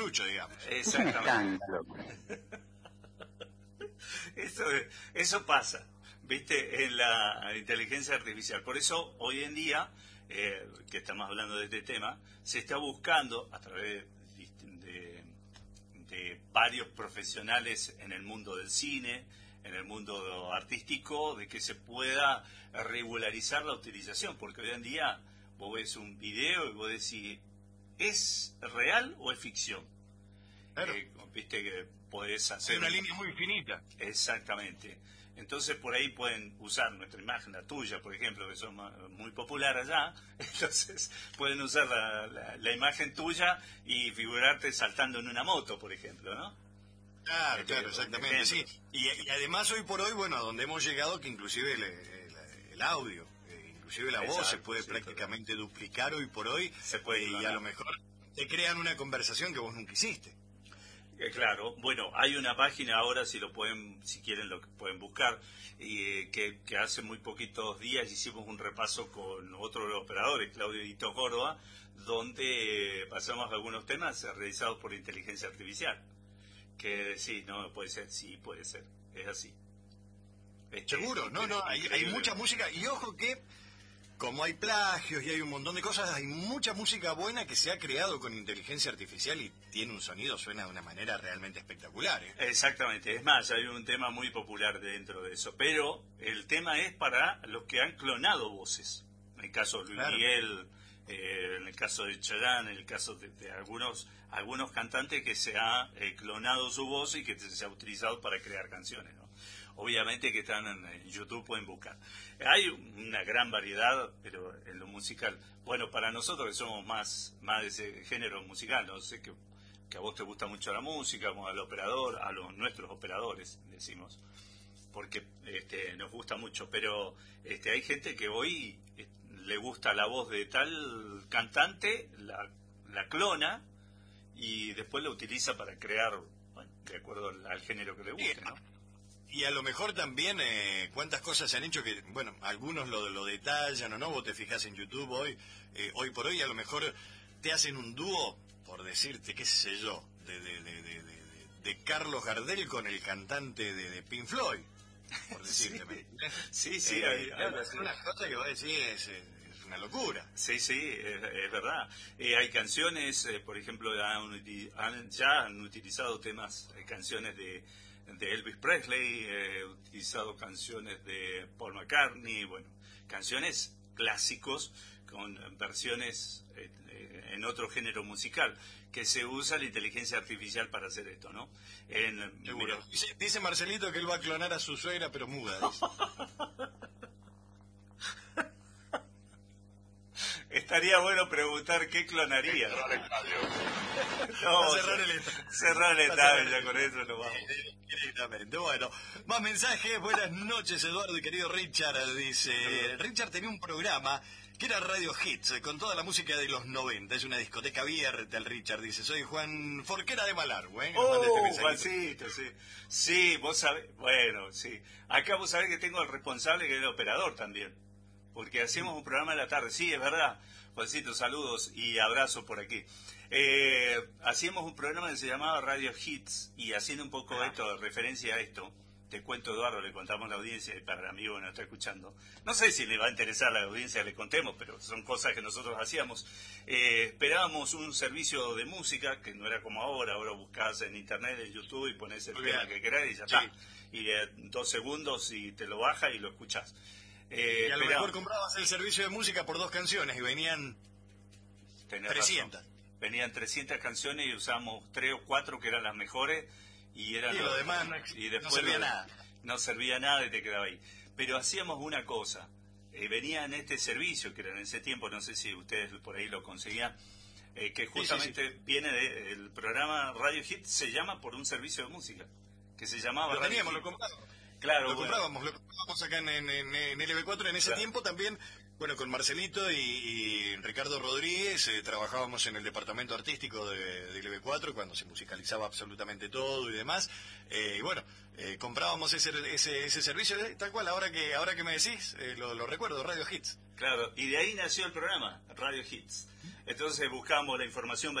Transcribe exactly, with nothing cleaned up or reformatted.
trucho, digamos. Exactamente. Eso, eso pasa, ¿viste? En la inteligencia artificial. Por eso, hoy en día, eh, que estamos hablando de este tema, se está buscando, a través de, de varios profesionales en el mundo del cine, en el mundo artístico, de que se pueda regularizar la utilización. Porque hoy en día, vos ves un video y vos decís, ¿es real o es ficción? Claro. Eh, viste que podés hacer... Hay una línea muy finita. Exactamente. Entonces por ahí pueden usar nuestra imagen, la tuya, por ejemplo, que son muy popular allá. Entonces pueden usar la, la, la imagen tuya y figurarte saltando en una moto, por ejemplo, ¿no? Claro, claro, exactamente, sí. Y, y además hoy por hoy, bueno, a donde hemos llegado, que inclusive el, el, el audio, eh, inclusive la Exacto, voz se puede sí, prácticamente todo. duplicar hoy por hoy. Se puede eh, y a lo mejor te crean una conversación que vos nunca hiciste. Eh, claro, bueno, hay una página ahora, si lo pueden, si quieren lo pueden buscar, eh, que, que hace muy poquitos días hicimos un repaso con otro de los operadores, Claudio Edito Córdoba, donde eh, pasamos algunos temas realizados por inteligencia artificial. Que sí, no, puede ser, sí, puede ser, es así. Este, Seguro, no, no, hay, hay mucha música, y ojo que, como hay plagios y hay un montón de cosas, hay mucha música buena que se ha creado con inteligencia artificial y tiene un sonido, suena de una manera realmente espectacular, ¿eh? Exactamente, es más, hay un tema muy popular dentro de eso, pero el tema es para los que han clonado voces, en el caso de Luis claro. Miguel, eh, en el caso de Chayanne, en el caso de, de algunos algunos cantantes que se ha eh, clonado su voz y que se ha utilizado para crear canciones, ¿no? Obviamente que están en, en YouTube, pueden buscar. Hay una gran variedad, pero en lo musical, bueno, para nosotros que somos más, más de ese género musical, no sé que, que a vos te gusta mucho la música, como al operador, a los nuestros operadores, decimos, porque este, nos gusta mucho, pero este, hay gente que hoy eh, le gusta la voz de tal cantante, la, la clona, y después la utiliza para crear, bueno, de acuerdo al, al género que le guste, ¿no? Y a lo mejor también, eh, cuántas cosas se han hecho que, bueno, algunos lo, lo detallan o no, vos te fijás en YouTube hoy, eh, hoy por hoy, a lo mejor te hacen un dúo, por decirte, qué sé yo, de, de, de, de, de, de Carlos Gardel con el cantante de, de Pink Floyd, por decirte. Sí, sí, sí. Eh, hay, claro, hay, es una cosa que vos decís, es, es una locura. Sí, sí, es, es verdad. Eh, hay canciones, eh, por ejemplo, han, han, ya han utilizado temas, eh, canciones de, de Elvis Presley, eh, utilizado canciones de Paul McCartney, bueno, canciones clásicos con versiones eh, eh, en otro género musical, que se usa la inteligencia artificial para hacer esto, ¿no? En, Seguro. Mira, dice, dice Marcelito que él va a clonar a su suegra, pero muda, dice. Estaría bueno preguntar qué clonaría. Cerrar el estadio. No, cerrar el estadio. Cerrar el estadio, ya con eso nos vamos. Directamente. Bueno, más mensajes. Buenas noches, Eduardo y querido Richard. Dice, Richard tenía un programa que era Radio Hits, con toda la música de los noventa. Es una discoteca abierta, el Richard. Dice, soy Juan Forquera de Malargüe. Oh, este Juancito, sí. Sí, vos sabés, bueno, sí. Acá vos sabés que tengo el responsable que es el operador también. Porque hacemos un programa en la tarde, sí, es verdad. Juancito, saludos y abrazos por aquí. Eh, hacíamos un programa que se llamaba Radio Hits, y haciendo un poco ah. esto, referencia a esto, te cuento, Eduardo, le contamos a la audiencia, y para el amigo que nos está escuchando, no sé si le va a interesar a la audiencia, le contemos, pero son cosas que nosotros hacíamos. Eh, esperábamos un servicio de música, que no era como ahora, ahora buscás en internet, en YouTube, y pones el tema que querés y ya sí. está. Y eh, dos segundos y te lo baja y lo escuchás. Eh, y a lo pero, mejor comprabas el servicio de música por dos canciones y venían trescientas. Razón. Venían trescientas canciones y usábamos tres o cuatro que eran las mejores y eran y lo los, demás no, y después no servía lo, nada. No servía nada y te quedaba ahí. Pero hacíamos una cosa, eh, venía en este servicio que era en ese tiempo, no sé si ustedes por ahí lo conseguían, eh, que justamente sí, sí, sí. viene de, el programa Radio Hit, se llama por un servicio de música que se llamaba lo Radio teníamos, Hit. Lo comprábamos. Claro, lo bueno. comprábamos, lo comprábamos acá en, en, en L B cuatro en ese claro. tiempo también, bueno, con Marcelito y, y Ricardo Rodríguez, eh, trabajábamos en el departamento artístico de, de L B cuatro cuando se musicalizaba absolutamente todo y demás, eh, y bueno, eh, comprábamos ese, ese, ese servicio, eh, tal cual, ahora que ahora que me decís, eh, lo, lo recuerdo, Radio Hits. Claro, y de ahí nació el programa, Radio Hits. Entonces buscamos la información